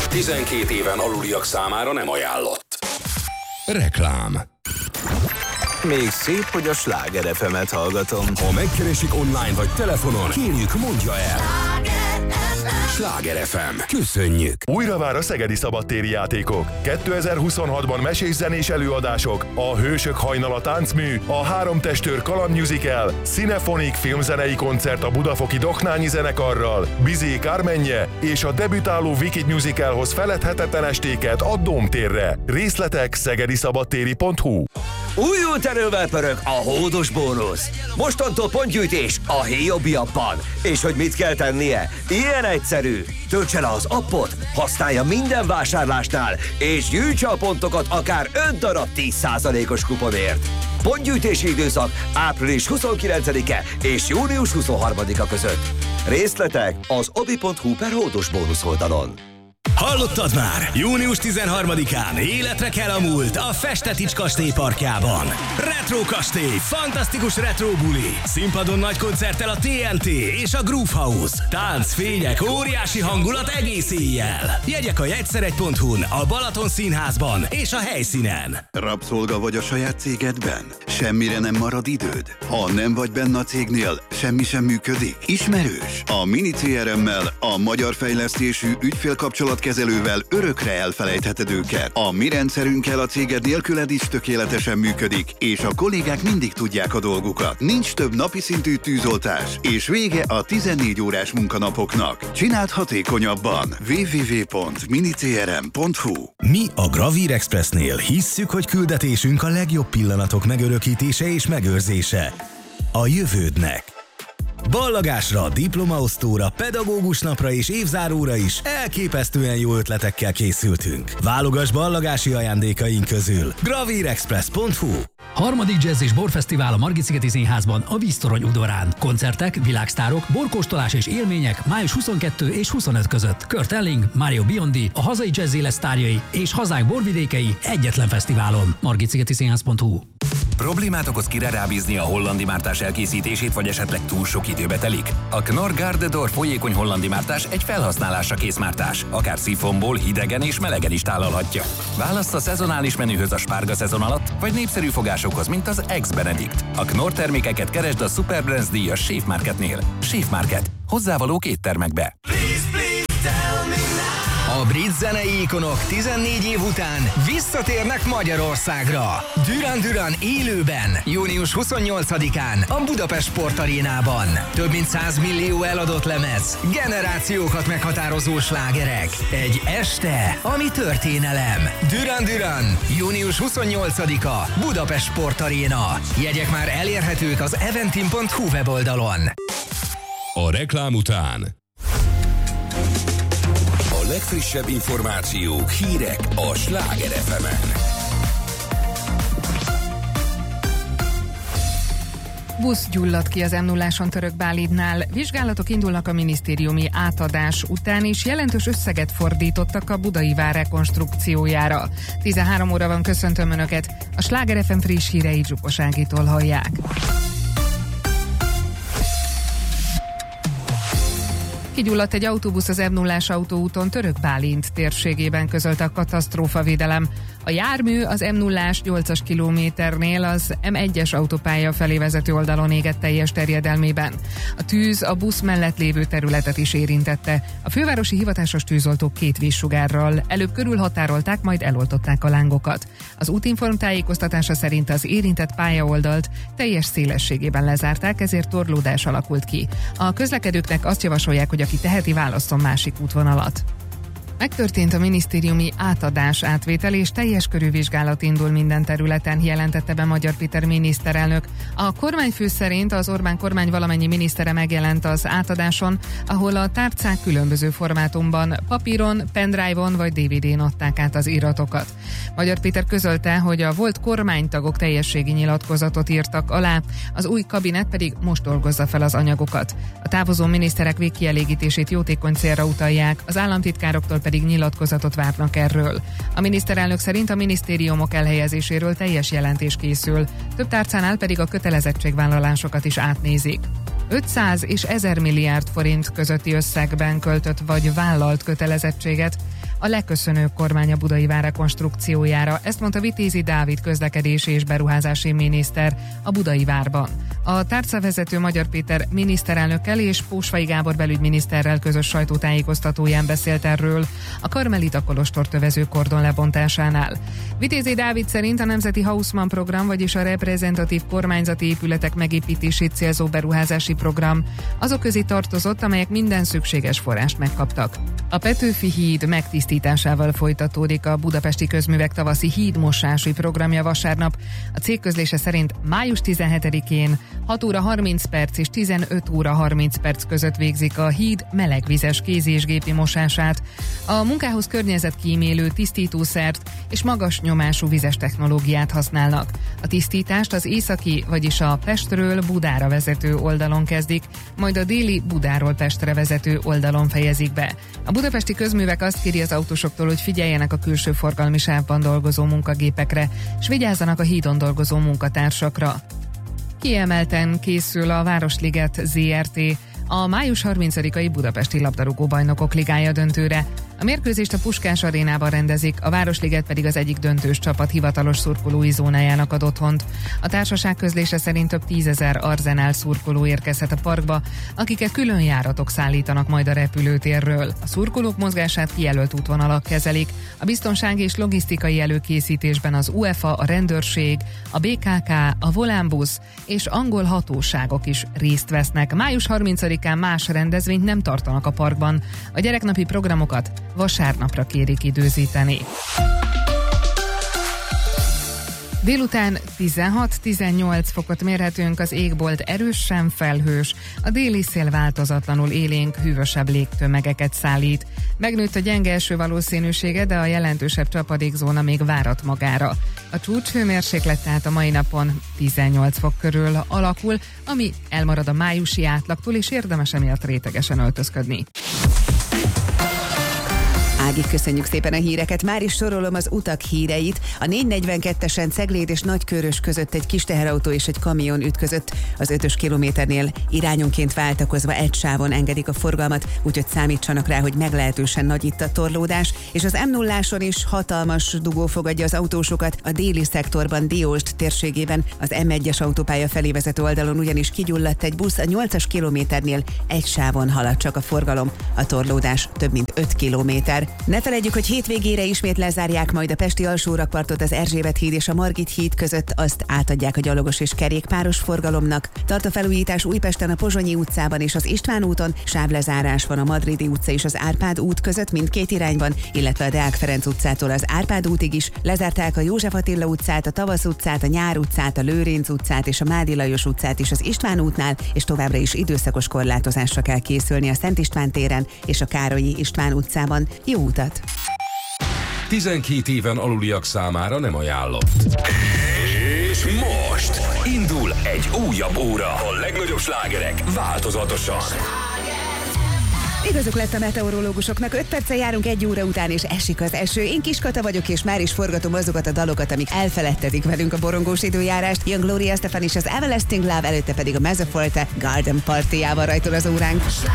12 éven aluliak számára nem ajánlott. Reklám. Még szép, hogy a Sláger FM-et hallgatom. Ha megkeresik online vagy telefonon, kérjük, mondja el. Sláger FM. Köszönjük! Újra vár a szegedi szabadtéri játékok. 2026-ban mesés zenés előadások, a Hősök hajnala táncmű, a Három testőr kalandmusical, Cinefonik filmzenei koncert a Budafoki Doknányi zenekarral, Bizé Kármenje és a debütáló Wicked musicalhoz feledhetetlen estéket a Dómtérre. Részletek szegediszabadtéri.hu. Újult erővel pörög a hódos bónusz. Mostantól pontgyűjtés a Héjobbi appban. És hogy mit kell tennie? Ilyen egyszerű. Töltse le az appot, használja minden vásárlásnál, és gyűjtse a pontokat akár 5 darab 10%-os kuponért. Pontgyűjtési időszak április 29-e és június 23-a között. Részletek az obi.hu/hódos bónusz oldalon. Hallottad már? Június 13-án életre kell a múlt a Festetics kastély parkjában. Retro kastély, fantasztikus retro buli. Színpadon nagy koncerttel a TNT és a Groove House. Tánc, fények, óriási hangulat egész éjjel. Jegyek a jegyszeregy.hu-n, a Balaton Színházban és a helyszínen. Rabszolga vagy a saját cégedben? Semmire nem marad időd? Ha nem vagy benne a cégnél, semmi sem működik? Ismerős? A Mini CRM-mel, a magyar fejlesztésű ügyfélkapcsolatkezelővel örökre elfelejtheted őket. A mi rendszerünkkel a céged nélküled is tökéletesen működik, és a kollégák mindig tudják a dolgukat. Nincs több napi szintű tűzoltás, és vége a 14 órás munkanapoknak. Csináld hatékonyabban. www.minicrm.hu. Mi a Gravír Expressnél hisszük, hogy küldetésünk a legjobb pillanatok megörökítése és megőrzése a jövődnek. Ballagásra, diplomaosztóra, pedagógus napra és évzáróra is elképesztően jó ötletekkel készültünk. Válogass ballagási ajándékaink közül. gravírexpress.hu. Harmadik Jazz és Borfesztivál a Margit-szigeti Színházban, a Víztorony udvarán. Koncertek, világsztárok, borkóstolás és élmények május 22 és 25 között. Kurt Elling, Mario Biondi, a hazai jazz élet sztárjai és hazák borvidékei egyetlen fesztiválon. Margit-szigeti-színház.hu. Problémát okoz kire rábízni a hollandi mártás elkészítését, vagy esetleg túl sok időbe telik? A Knorr Garde d'Or folyékony hollandi mártás egy felhasználásra kész mártás. Akár szifonból, hidegen és melegen is tálalhatja. Választ a szezonális menühöz a spárga szezon alatt, vagy népszerű fogásokhoz, mint az Ex-Benedict. A Knorr termékeket keresd a Superbrands díjas Schaef Marketnél. Schaef Market. Hozzávalók éttermekbe. A brit zenei ikonok 14 év után visszatérnek Magyarországra. Duran Duran élőben, június 28-án a Budapest Sportarénában. Több mint 100 millió eladott lemez, generációkat meghatározó slágerek. Egy este, ami történelem. Duran Duran, június 28-a, Budapest Sportaréna. Jegyek már elérhetők az eventim.hu weboldalon. A reklám után a legfrissebb információk, hírek a Sláger FM-en. Busz gyulladt ki az M0-áson Törökbálidnál. Vizsgálatok indulnak a minisztériumi átadás után, és jelentős összeget fordítottak a Budai vár rekonstrukciójára. 13 óra van, köszöntöm Önöket. A Sláger FM friss híreit Zsupos Ágitól hallják. Kigyulladt egy autóbusz az M0-ás autóúton Törökbálint térségében, közölte a katasztrófavédelem. A jármű az M0-ás 8-as kilométernél az M1-es autópálya felé vezető oldalon égett teljes terjedelmében. A tűz a busz mellett lévő területet is érintette. A fővárosi hivatásos tűzoltók 2 vízsugárral előbb körülhatárolták, majd eloltották a lángokat. Az Útinform tájékoztatása szerint az érintett pályaoldalt teljes szélességében lezárták, ezért torlódás alakult ki. A közlekedőknek azt javasolják, hogy aki teheti, válasszon másik útvonalat. Megtörtént a minisztériumi átadás-átvétel, és teljes körű vizsgálat indul minden területen, jelentette be Magyar Péter miniszterelnök. A kormányfő szerint az Orbán kormány valamennyi minisztere megjelent az átadáson, ahol a tárcák különböző formátumban, papíron, pendrive-on vagy DVD-n adták át az iratokat. Magyar Péter közölte, hogy a volt kormánytagok teljességi nyilatkozatot írtak alá, az új kabinet pedig most dolgozza fel az anyagokat. A távozó miniszterek végkielégítését jótékony célra utalják, az államtitkároktól pedig nyilatkozatot várnak erről. A miniszterelnök szerint a minisztériumok elhelyezéséről teljes jelentés készül, több tárcánál pedig a kötelezettségvállalásokat is átnézik. 500 és 1000 milliárd forint közötti összegben költött vagy vállalt kötelezettséget a leköszönő kormány a Budai Vár rekonstrukciójára. Ezt mondta Vitézi Dávid közlekedési és beruházási miniszter a Budai Várban. A tárcavezető Magyar Péter miniszterelnökkel és Pósvai Gábor belügyminiszterrel közös sajtótájékoztatóján beszélt erről a Karmelita kolostor tövező kordon lebontásánál. Vitézi Dávid szerint a Nemzeti Haussmann program, vagyis a reprezentatív kormányzati épületek megépítését célzó beruházási program azok közé tartozott, amelyek minden szükséges forrást megkaptak. A Petőfi híd megtisztításával folytatódik a Budapesti Közművek tavaszi hídmosási programja vasárnap. A cég közlése szerint május 17-én 6 óra 30 perc és 15 óra 30 perc között végzik a híd melegvizes kézi és gépi mosását. A munkához környezetkímélő tisztítószert és magas nyomású vizes technológiát használnak. A tisztítást az északi, vagyis a Pestről Budára vezető oldalon kezdik, majd a déli Budáról Pestre vezető oldalon fejezik be. A Budapesti Közművek azt kéri az autósoktól, hogy figyeljenek a külső forgalmi sávban dolgozó munkagépekre, és vigyázzanak a hídon dolgozó munkatársakra. Kiemelten készül a Városliget ZRT a május 30-ai Budapesti Labdarúgó Bajnokok Ligája döntőre. A mérkőzést a Puskás arénában rendezik, a Városliget pedig az egyik döntős csapat hivatalos szurkolói zónájának ad otthont. A társaság közlése szerint több 10 000 Arsenal szurkoló érkezhet a parkba, akiket külön járatok szállítanak majd a repülőtérről. A szurkolók mozgását kijelölt útvonalak kezelik. A biztonsági és logisztikai előkészítésben az UEFA, a rendőrség, a BKK, a Volánbusz és angol hatóságok is részt vesznek. Május 30-án más rendezvényt nem tartanak a parkban. A gyereknapi programokat vasárnapra kérik időzíteni. Délután 16-18 fokot mérhetünk, az égbolt erősen felhős, a déli szél változatlanul élénk, hűvösebb légtömegeket szállít. Megnőtt a gyenge eső valószínűsége, de a jelentősebb csapadékzóna még várat magára. A csúcshőmérséklet tehát a mai napon 18 fok körül alakul, ami elmarad a májusi átlagtól, és érdemes emiatt rétegesen öltözködni. Ági, köszönjük szépen a híreket. Már is sorolom az utak híreit. A 442-esen Cegléd és Nagykőrös között egy kis teherautó és egy kamion ütközött. Az 5-ös kilométernél irányonként váltakozva egy sávon engedik a forgalmat, úgyhogy számítsanak rá, hogy meglehetősen nagy itt a torlódás. És az M0-áson is hatalmas dugó fogadja az autósokat. A déli szektorban Diósd térségében az M1-es autópálya felé vezető oldalon ugyanis kigyulladt egy busz. A 8-as kilométernél egy sávon halad csak a forgalom. A torlódás több mint 5 kilométer. Ne feledjük, hogy hétvégére ismét lezárják majd a pesti alsórakpartot az Erzsébet híd és a Margit híd között, azt átadják a gyalogos és kerékpáros forgalomnak. Tart a felújítás Újpesten a Pozsonyi utcában és az István úton, sávlezárás van a Madridi utca és az Árpád út között mindkét irányban, illetve a Deák Ferenc utcától az Árpád útig is. Lezárták a József Attila utcát, a Tavasz utcát, a Nyár utcát, a Lőrinc utcát és a Mádi Lajos utcát is az István útnál, és továbbra is időszakos korlátozásra kell készülni a Szent István téren és a Károlyi István utcában. Jó utat! 12 éven aluliak számára nem ajánlott. És most indul egy újabb óra. A legnagyobb slágerek változatosan. Igazuk lett a meteorológusoknak, 5 perccel járunk 1 óra után, és esik az eső. Én Kis Kata vagyok, és már is forgatom azokat a dalokat, amik elfeledtetik velünk a borongós időjárást. Young Gloria Estefan is az Everlasting Love, előtte pedig a Mezzoforte Garden Partyjával rajtol az óránk.